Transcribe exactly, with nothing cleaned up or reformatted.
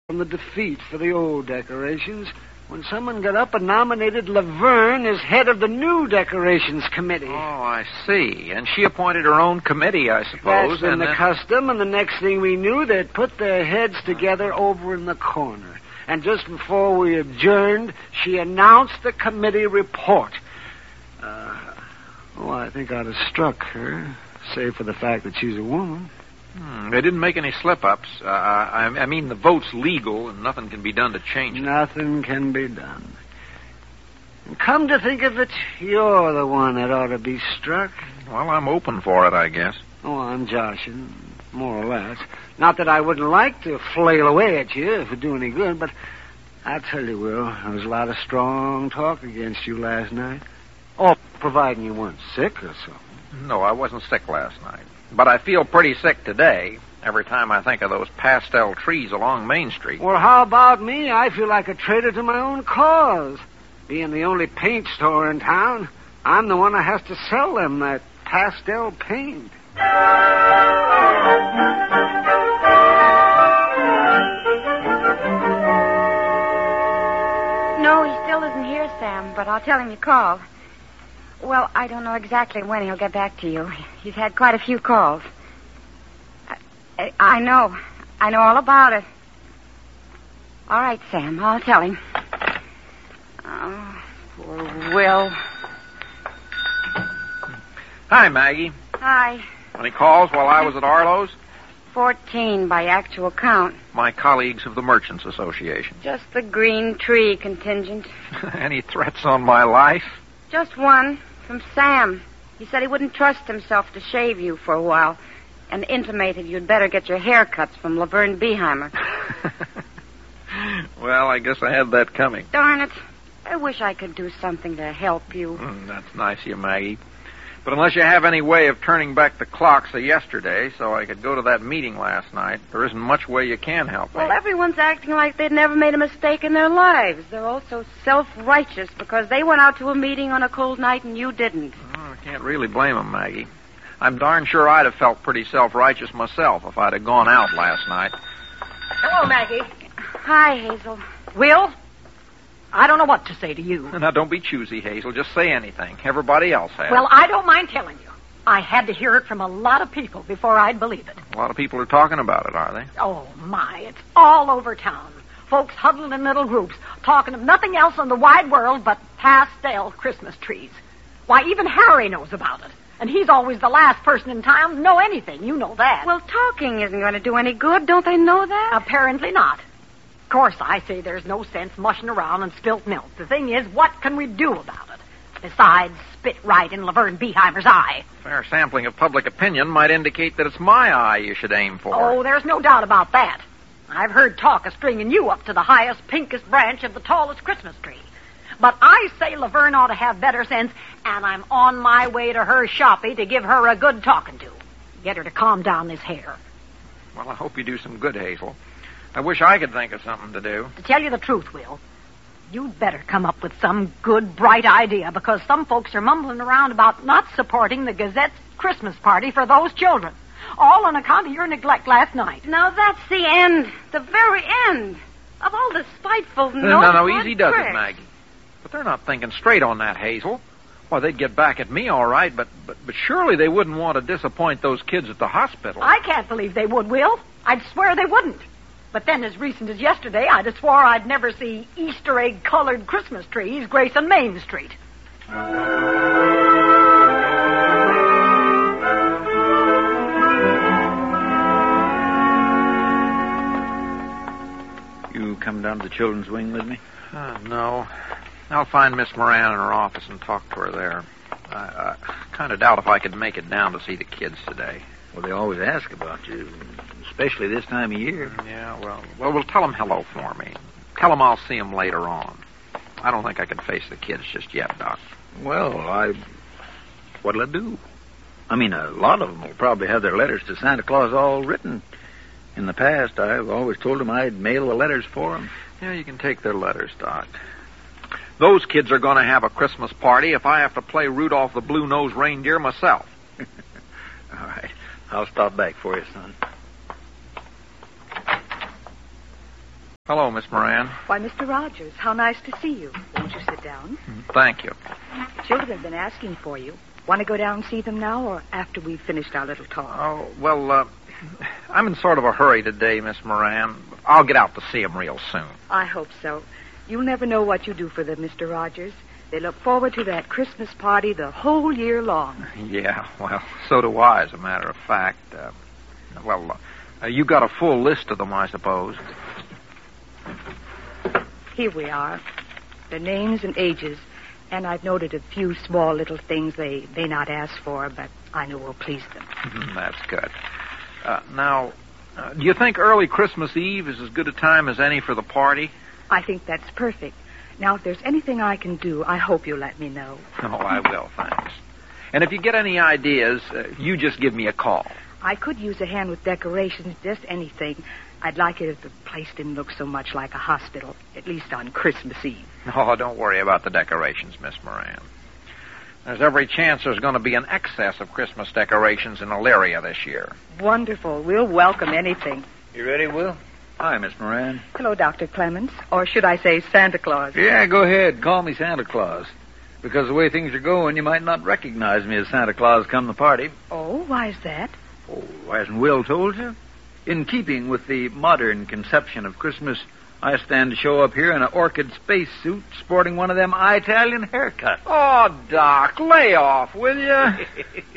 from the defeat for the old decorations when someone got up and nominated Laverne as head of the new decorations committee. Oh, I see. And she appointed her own committee, I suppose. That's been and the then... custom, and the next thing we knew, they'd put their heads together over in the corner. And just before we adjourned, she announced the committee report. Uh, oh, I think I'd have struck her, save for the fact that she's a woman. Hmm, they didn't make any slip-ups. Uh, I, I mean, the vote's legal, and nothing can be done to change it. Nothing can be done. And come to think of it, you're the one that ought to be struck. Well, I'm open for it, I guess. Oh, I'm joshing, more or less. Not that I wouldn't like to flail away at you if it'd do any good, but I tell you, Will, there was a lot of strong talk against you last night. Oh, providing you weren't sick or something. No, I wasn't sick last night. But I feel pretty sick today, every time I think of those pastel trees along Main Street. Well, how about me? I feel like a traitor to my own cause. Being the only paint store in town, I'm the one that has to sell them that pastel paint. No, he still isn't here, Sam, but I'll tell him you called. Well, I don't know exactly when he'll get back to you. He's had quite a few calls. I, I know. I know all about it. All right, Sam, I'll tell him. Oh, poor Will. Hi, Maggie. Hi. Any calls while I was at Arlo's? Fourteen by actual count. My colleagues of the Merchants Association. Just the green tree contingent. Any threats on my life? Just one. From Sam. He said he wouldn't trust himself to shave you for a while and intimated you'd better get your haircuts from Laverne Beeheimer. Well, I guess I had that coming. Darn it. I wish I could do something to help you. Mm, that's nice of you, Maggie. But unless you have any way of turning back the clocks of yesterday so I could go to that meeting last night, there isn't much way you can help me. Well, everyone's acting like they'd never made a mistake in their lives. They're all so self-righteous because they went out to a meeting on a cold night and you didn't. Oh, I can't really blame them, Maggie. I'm darn sure I'd have felt pretty self-righteous myself if I'd have gone out last night. Hello, Maggie. Hi, Hazel. Will? I don't know what to say to you. Now, don't be choosy, Hazel. Just say anything. Everybody else has. Well, I don't mind telling you. I had to hear it from a lot of people before I'd believe it. A lot of people are talking about it, are they? Oh, my. It's all over town. Folks huddled in little groups, talking of nothing else in the wide world but pastel Christmas trees. Why, even Harry knows about it. And he's always the last person in town to know anything. You know that. Well, talking isn't going to do any good. Don't they know that? Apparently not. Of course, I say there's no sense mushing around and spilt milk. The thing is, what can we do about it? Besides, spit right in Laverne Beeheimer's eye. Fair sampling of public opinion might indicate that it's my eye you should aim for. Oh, there's no doubt about that. I've heard talk of stringing you up to the highest, pinkest branch of the tallest Christmas tree. But I say Laverne ought to have better sense, and I'm on my way to her shoppy to give her a good talking to. Get her to calm down this hair. Well, I hope you do some good, Hazel. I wish I could think of something to do. To tell you the truth, Will, you'd better come up with some good, bright idea, because some folks are mumbling around about not supporting the Gazette's Christmas party for those children, all on account of your neglect last night. Now that's the end, the very end of all the spiteful, No, no, no, no easy does tricks. it, Maggie. But they're not thinking straight on that, Hazel. Well, they'd get back at me, all right, but, but, but surely they wouldn't want to disappoint those kids at the hospital. I can't believe they would, Will. I'd swear they wouldn't. But then, as recent as yesterday, I'd have swore I'd never see Easter egg-colored Christmas trees gracing Main Street. You come down to the children's wing with me? Uh, no. I'll find Miss Moran in her office and talk to her there. I, I kind of doubt if I could make it down to see the kids today. Well, they always ask about you, especially this time of year. Yeah, well, well, we'll tell them hello for me. Tell them I'll see them later on. I don't think I can face the kids just yet, Doc. Well, I... what'll I do? I mean, a lot of them will probably have their letters to Santa Claus all written. In the past, I've always told them I'd mail the letters for them. Yeah, you can take their letters, Doc. Those kids are going to have a Christmas party if I have to play Rudolph the Blue-Nosed Reindeer myself. All right. I'll stop back for you, son. Hello, Miss Moran. Why, Mister Rogers, how nice to see you. Won't you sit down? Thank you. Children have been asking for you. Want to go down and see them now or after we've finished our little talk? Oh, well, uh, I'm in sort of a hurry today, Miss Moran. I'll get out to see them real soon. I hope so. You'll never know what you do for them, Mister Rogers. They look forward to that Christmas party the whole year long. Yeah, well, so do I, as a matter of fact. Uh, well, uh, you got a full list of them, I suppose. Here we are. Their names and ages. And I've noted a few small little things they may not ask for, but I know will please them. That's good. Uh, now, uh, do you think early Christmas Eve is as good a time as any for the party? I think that's perfect. Now, if there's anything I can do, I hope you'll let me know. Oh, I will, thanks. And if you get any ideas, uh, you just give me a call. I could use a hand with decorations, just anything. I'd like it if the place didn't look so much like a hospital, at least on Christmas Eve. Oh, don't worry about the decorations, Miss Moran. There's every chance there's going to be an excess of Christmas decorations in Elyria this year. Wonderful. We'll welcome anything. You ready, Will? Hi, Miss Moran. Hello, Doctor Clemens. Or should I say Santa Claus? Yeah, go ahead. Call me Santa Claus. Because the way things are going, you might not recognize me as Santa Claus come the party. Oh, why is that? Oh, hasn't Will told you? In keeping with the modern conception of Christmas, I stand to show up here in an orchid spacesuit sporting one of them Italian haircuts. Oh, Doc, lay off, will you?